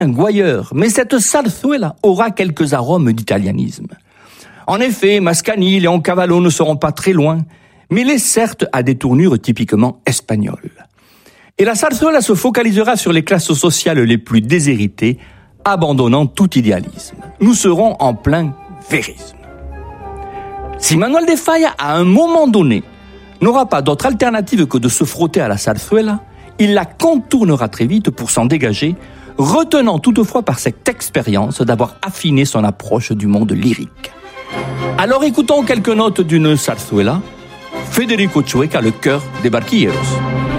gouailleur, mais cette zarzuela aura quelques arômes d'italianisme. En effet, Mascagni et Leoncavallo ne seront pas très loin, mais il est certes à des tournures typiquement espagnoles. Et la zarzuela se focalisera sur les classes sociales les plus déshéritées, abandonnant tout idéalisme. Nous serons en plein vérisme. Si Manuel de Falla, à un moment donné, n'aura pas d'autre alternative que de se frotter à la zarzuela, il la contournera très vite pour s'en dégager, retenant toutefois par cette expérience d'avoir affiné son approche du monde lyrique. Alors écoutons quelques notes d'une zarzuela. Federico Chueca, le cœur des barquilleros.